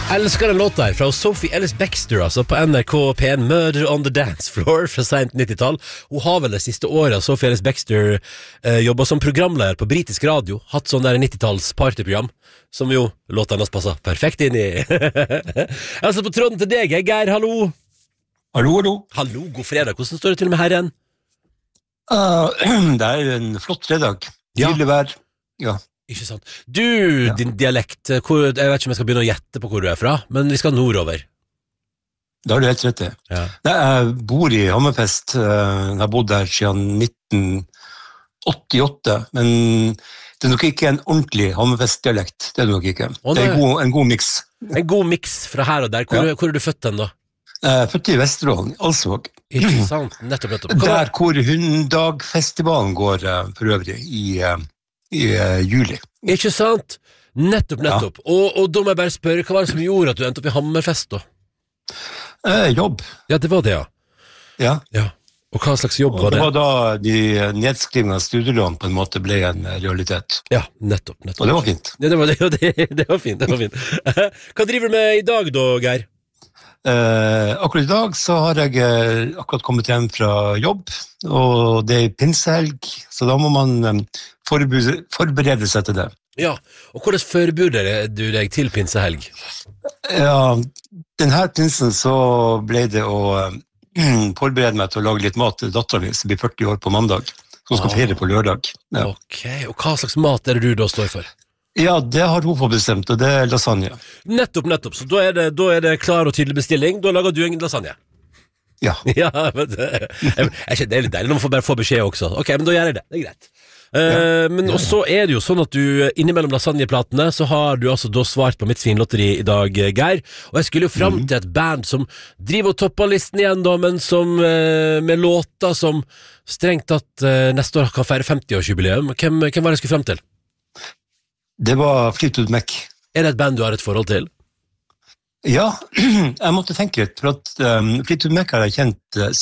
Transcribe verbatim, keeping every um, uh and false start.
Elsker den låta her fra Sophie Ellis-Bextor, altså på N R K P en, Murder on the Dance Floor fra sent nittitall. Hun har vel det siste året, Sophie Ellis-Bextor, eh, jobbet som programleder på britisk radio, hatt sånn der nittitalls partyprogram, som jo låta hennes passer perfekt inn i. Altså på tråden til deg, Geir, hallo. Hallo, hallo. Hallo, god fredag. Hvordan står det til med herren? Uh, det er en flott fredag. Nydelig vær. Ja. Ikke sant. Du, ja. Din dialekt, hvor, jeg vet ikke om jeg skal begynne å gjette på hvor du er fra, men vi skal nordover. Da har du helt rett i. Ja. Jeg bor i Hammerfest. Jeg har bodd der siden nitten åttiåtte, men det er nok ikke en ordentlig Hammerfest-dialekt. Det er det nok ikke. Å, det er en god, en god mix. En god mix fra her og der. Hvor, ja. hvor er du født den da? Jeg er født i Vesterålen, Alsvåg. Ikke sant, nettopp, nettopp. Hva? Der hvor Hunddagfestivalen går for øvrig i, i uh, juli. Ikke sant? Nettopp, nettopp. Ja. Og, og da må jeg bare spørre, hva var det som gjorde at du endte opp i Hammerfest da? Eh, jobb. Ja, det var det, ja. Ja. Ja. Og hva slags jobb og var det? Det var da de nedskrivende av studielån på en måte ble en realitet. Ja, nettopp, nettopp. Og det var fint. Ja, det var, det, det, det var fint, det var fint. Hva driver du med i dag da, Geir? Uh, akkurat i dag så har jeg uh, akkurat kommet hjem fra jobb, og det er pinsehelg, så da må man um, forberede, forberede seg til det. Ja, og hvordan forbereder du deg til pinsehelg? Ja, denne pinsen så ble det å uh, forberede meg til å lage litt mat til datteren min, som blir førti år på mandag, som skal feire på lørdag. Ja. Ok, og hva slags mat er det du da står for? Ja, det har hun fått bestemt, og det er lasagne. Nettopp, nettopp. Så da er det, da er det klar og tydelig bestilling. Da lager du en lasagne. Ja. Ja, men det, jeg, jeg, det er litt deilig. Nå må man bare få beskjed også. Ok, men da gjør jeg det. Det er greit. Uh, ja. Men også er det jo sånn at du innimellom lasagneplatene så har du altså da svart på mitt svinlotteri i dag, Geir. Og jeg skulle jo fram til et band som driver og topper listen igjen da, men som uh, med låter som strengt tatt uh, neste år kan feire femti-årsjubileum. Hvem, hvem var det jeg skulle frem til? Det var Fleetwood Mac. Er det et band du har et forhold til? Ja, jeg måtte tenke litt, for at um, Fleetwood Mac har jeg kjent uh,